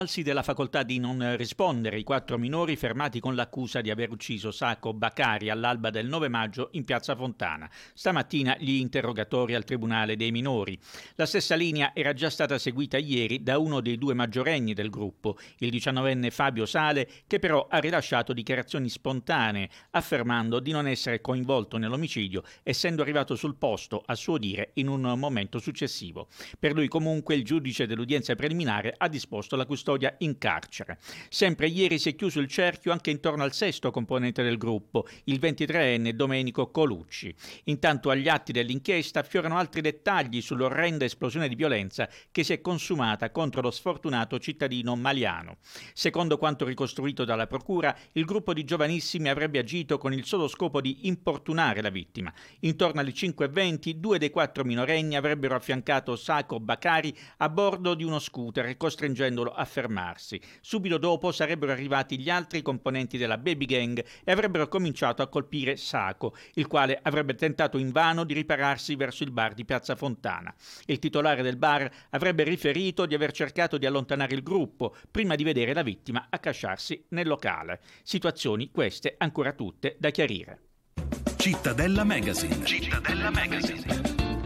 Della facoltà di non rispondere i 4 minori fermati con l'accusa di aver ucciso Sacco Bakari all'alba del 9 maggio in piazza Fontana. Stamattina gli interrogatori al Tribunale dei minori. La stessa linea era già stata seguita ieri da uno dei 2 maggiorenni del gruppo, il 19enne Fabio Sale, che però ha rilasciato dichiarazioni spontanee, affermando di non essere coinvolto nell'omicidio, essendo arrivato sul posto, a suo dire, in un momento successivo. Per lui comunque il giudice dell'udienza preliminare ha disposto la custodia in carcere. Sempre ieri si è chiuso il cerchio anche intorno al sesto componente del gruppo, il 23enne Domenico Colucci. Intanto agli atti dell'inchiesta affiorano altri dettagli sull'orrenda esplosione di violenza che si è consumata contro lo sfortunato cittadino maliano. Secondo quanto ricostruito dalla procura, il gruppo di giovanissimi avrebbe agito con il solo scopo di importunare la vittima. Intorno alle 5:20 2 dei 4 minorenni avrebbero affiancato Sacco Bakari a bordo di uno scooter, costringendolo a fermarsi. Subito dopo sarebbero arrivati gli altri componenti della baby gang e avrebbero cominciato a colpire Sacco, il quale avrebbe tentato invano di ripararsi verso il bar di Piazza Fontana. Il titolare del bar avrebbe riferito di aver cercato di allontanare il gruppo prima di vedere la vittima accasciarsi nel locale. Situazioni queste ancora tutte da chiarire. Cittadella Magazine. Cittadella Magazine.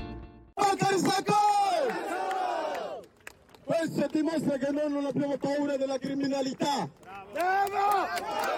Questo dimostra che noi non abbiamo paura della criminalità. Bravo!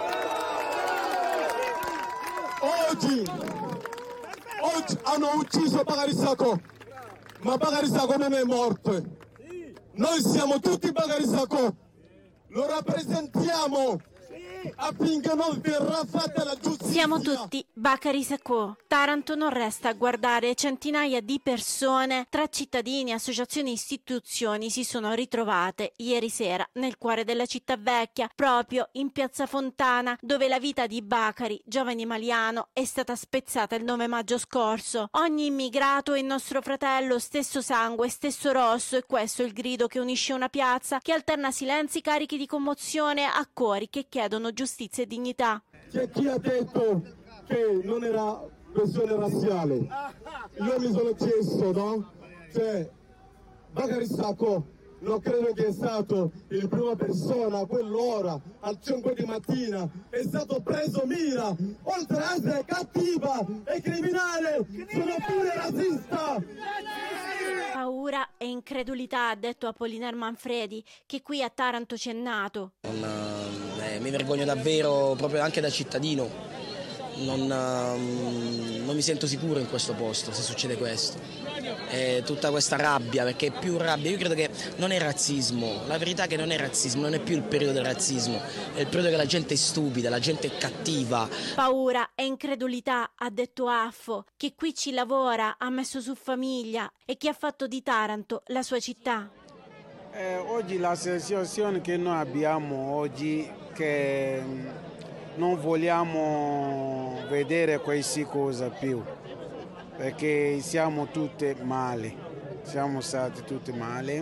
Oggi hanno ucciso Bakari Sacco, ma Bakari Sacco non è morto. Noi siamo tutti Bakari Sacco, lo rappresentiamo affinché non verrà fatta la giustizia. Siamo tutti Bakari Sacco. Taranto non resta a guardare. Centinaia di persone, tra cittadini, associazioni e istituzioni, si sono ritrovate ieri sera nel cuore della città vecchia, proprio in piazza Fontana, dove la vita di Bakari, giovane maliano, è stata spezzata il 9 maggio scorso. Ogni immigrato è nostro fratello, stesso sangue, stesso rosso, e questo è il grido che unisce una piazza che alterna silenzi carichi di commozione a cori che chiedono giustizia e dignità. C'è chi ha detto che non era questione razziale. Io mi sono chiesto, no? Bakari Sacco non credo che è stato in prima persona, a quell'ora, al 5 di mattina, è stato preso mira, oltre a essere cattiva e criminale, sono pure razzista. Paura e incredulità, ha detto Apollinaire Manfredi, che qui a Taranto c'è nato. Mi vergogno davvero, proprio anche da cittadino, non mi sento sicuro in questo posto se succede questo. Tutta questa rabbia, perché è più rabbia, io credo che non è razzismo, la verità è che non è razzismo, non è più il periodo del razzismo, è il periodo che la gente è stupida, la gente è cattiva. Paura e incredulità, ha detto Affo, che qui ci lavora, ha messo su famiglia e che ha fatto di Taranto la sua città. Oggi la sensazione che noi abbiamo oggi che non vogliamo vedere queste cose più, perché siamo tutti male, siamo stati tutti male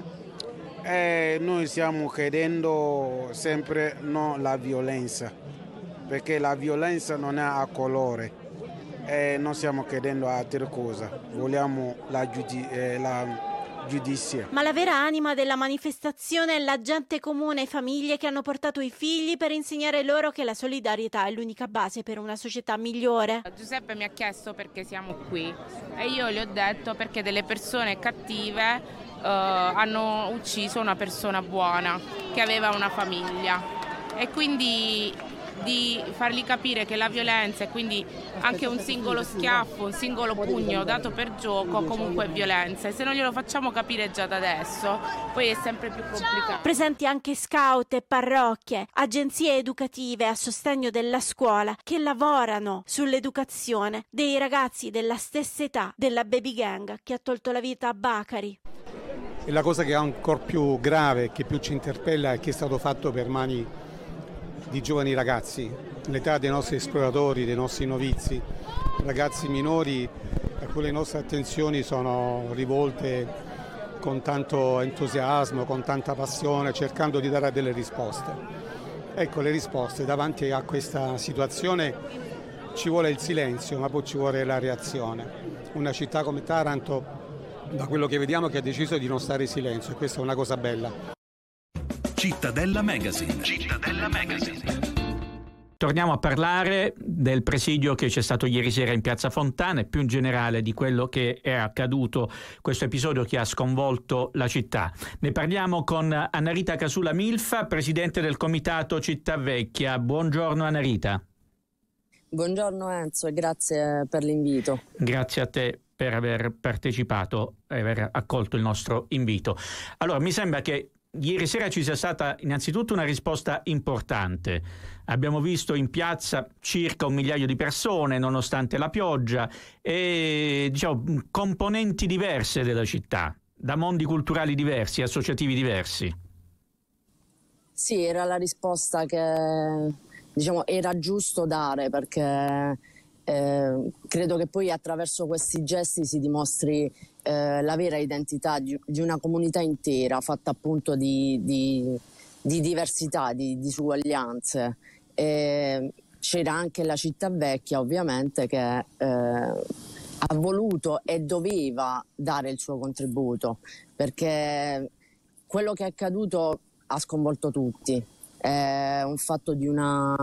e noi stiamo chiedendo sempre no la violenza, perché la violenza non è a colore e non stiamo chiedendo altre cose, vogliamo la giustizia. Ma la vera anima della manifestazione è la gente comune e famiglie che hanno portato i figli per insegnare loro che la solidarietà è l'unica base per una società migliore. Giuseppe mi ha chiesto perché siamo qui e io gli ho detto perché delle persone cattive hanno ucciso una persona buona che aveva una famiglia, e quindi di fargli capire che la violenza e quindi anche un singolo schiaffo, un singolo pugno dato per gioco comunque è violenza, e se non glielo facciamo capire già da adesso poi è sempre più complicato. Presenti anche scout e parrocchie, agenzie educative a sostegno della scuola che lavorano sull'educazione dei ragazzi della stessa età della baby gang che ha tolto la vita a Bakari. E la cosa che è ancora più grave, che più ci interpella, è che è stato fatto per mani di giovani ragazzi, l'età dei nostri esploratori, dei nostri novizi, ragazzi minori a cui le nostre attenzioni sono rivolte con tanto entusiasmo, con tanta passione, cercando di dare delle risposte. Ecco, le risposte davanti a questa situazione ci vuole il silenzio, ma poi ci vuole la reazione. Una città come Taranto, da quello che vediamo, che ha deciso di non stare in silenzio, e questa è una cosa bella. Cittadella Magazine. Cittadella Magazine. Torniamo a parlare del presidio che c'è stato ieri sera in Piazza Fontana e più in generale di quello che è accaduto, questo episodio che ha sconvolto la città. Ne parliamo con Annarita Casula Milfa, presidente del comitato Città Vecchia. Buongiorno Annarita. Buongiorno Enzo e grazie per l'invito. Grazie a te per aver partecipato e aver accolto il nostro invito. Allora, mi sembra che ieri sera ci sia stata innanzitutto una risposta importante. Abbiamo visto in piazza circa 1 migliaio di persone nonostante la pioggia e componenti diverse della città, da mondi culturali diversi, associativi diversi. Sì, era la risposta che era giusto dare, perché credo che poi attraverso questi gesti si dimostri la vera identità di una comunità intera, fatta appunto di diversità, di disuguaglianze. C'era anche la Città Vecchia, ovviamente, che ha voluto e doveva dare il suo contributo, perché quello che è accaduto ha sconvolto tutti. È un fatto di una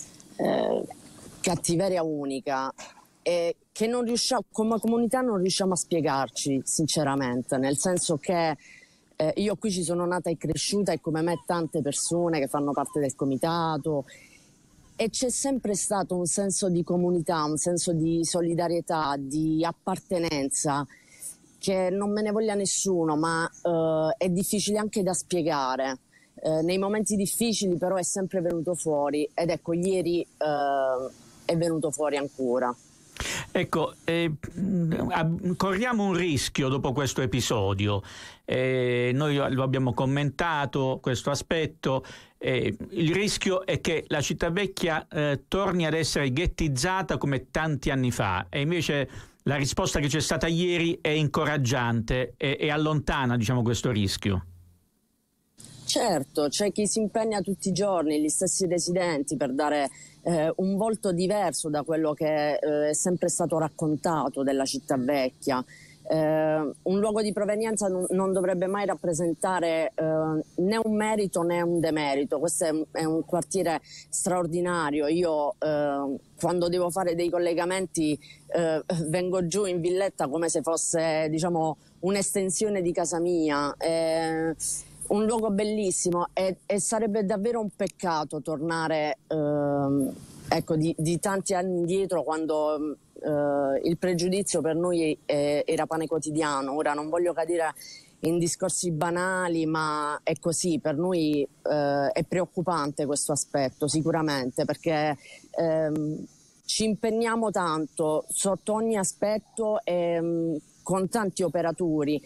cattiveria unica e che non riusciamo, come comunità non riusciamo a spiegarci sinceramente, nel senso che io qui ci sono nata e cresciuta e come me tante persone che fanno parte del comitato, e c'è sempre stato un senso di comunità, un senso di solidarietà, di appartenenza che non me ne voglia nessuno, ma è difficile anche da spiegare. Nei momenti difficili però è sempre venuto fuori, ed ecco, ieri è venuto fuori ancora. Ecco, corriamo un rischio dopo questo episodio. Noi lo abbiamo commentato, questo aspetto. Il rischio è che la Città Vecchia torni ad essere ghettizzata come tanti anni fa, e invece la risposta che c'è stata ieri è incoraggiante e allontana, questo rischio. Certo, c'è chi si impegna tutti i giorni, gli stessi residenti, per dare un volto diverso da quello che è sempre stato raccontato della Città Vecchia. Un luogo di provenienza non dovrebbe mai rappresentare né un merito né un demerito. Questo è un quartiere straordinario. Io quando devo fare dei collegamenti vengo giù in villetta come se fosse un'estensione di casa mia. Un luogo bellissimo e sarebbe davvero un peccato tornare di tanti anni indietro, quando il pregiudizio per noi era pane quotidiano. Ora non voglio cadere in discorsi banali, ma è così. Per noi è preoccupante questo aspetto, sicuramente, perché ci impegniamo tanto sotto ogni aspetto e con tanti operatori.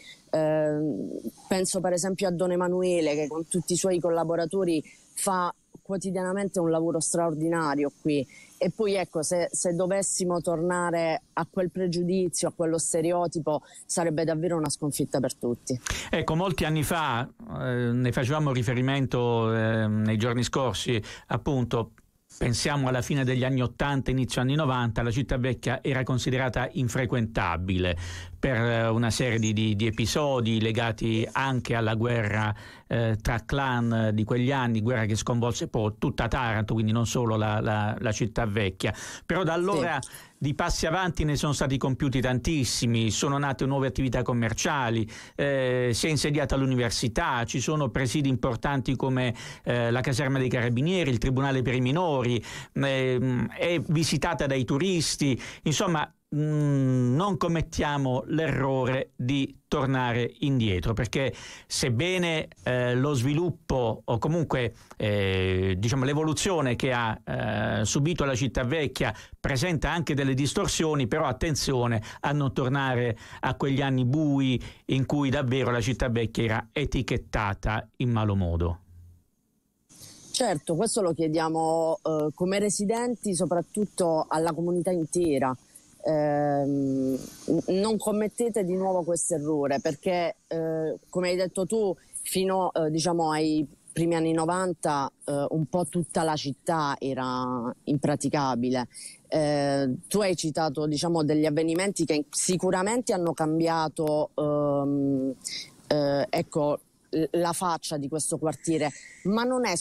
Penso per esempio a Don Emanuele, che con tutti i suoi collaboratori fa quotidianamente un lavoro straordinario qui. E poi ecco, se dovessimo tornare a quel pregiudizio, a quello stereotipo, sarebbe davvero una sconfitta per tutti. Ecco, molti anni fa, ne facevamo riferimento nei giorni scorsi, appunto. Pensiamo alla fine degli anni 80, inizio anni 90, la Città Vecchia era considerata infrequentabile per una serie di episodi legati anche alla guerra tra clan di quegli anni, guerra che sconvolse poi tutta Taranto, quindi non solo la Città Vecchia. Però da allora di passi avanti ne sono stati compiuti tantissimi, sono nate nuove attività commerciali, si è insediata l'università, ci sono presidi importanti come la caserma dei carabinieri, il tribunale per i minori, è visitata dai turisti. Insomma, non commettiamo l'errore di tornare indietro, perché sebbene lo sviluppo o comunque l'evoluzione che ha subito la Città Vecchia presenta anche delle distorsioni, però attenzione a non tornare a quegli anni bui in cui davvero la Città Vecchia era etichettata in malo modo. Certo, questo lo chiediamo come residenti, soprattutto alla comunità intera. Non commettete di nuovo questo errore, perché come hai detto tu, fino ai primi anni 90 un po' tutta la città era impraticabile. Tu hai citato degli avvenimenti che sicuramente hanno cambiato la faccia di questo quartiere, ma non è